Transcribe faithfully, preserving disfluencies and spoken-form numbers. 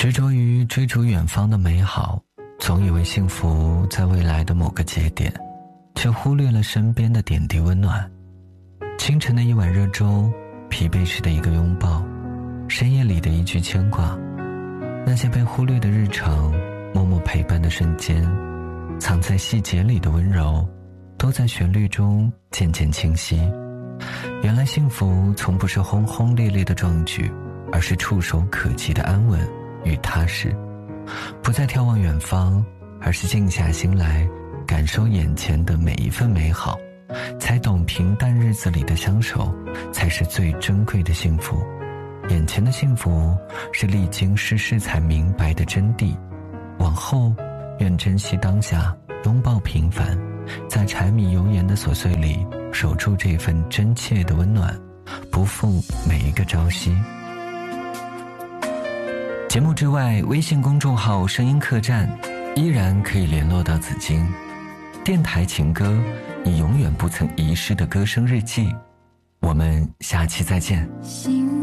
执着于追逐远方的美好，总以为幸福在未来的某个节点，却忽略了身边的点滴温暖。清晨的一碗热粥，疲惫时的一个拥抱，深夜里的一句牵挂，那些被忽略的日常，默默陪伴的瞬间，藏在细节里的温柔，都在旋律中渐渐清晰。原来幸福从不是轰轰烈烈的壮举，而是触手可及的安稳与踏实。不再眺望远方，而是静下心来感受眼前的每一份美好，才懂平淡日子里的相守才是最珍贵的幸福。眼前的幸福是历经世事才明白的真谛，往后愿珍惜当下，拥抱平凡，在柴米油盐的琐碎里守住这份真切的温暖，不负每一个朝夕。节目之外，微信公众号声音客栈依然可以联络到紫荆。电台情歌，你永远不曾遗失的歌声日记。我们下期再见。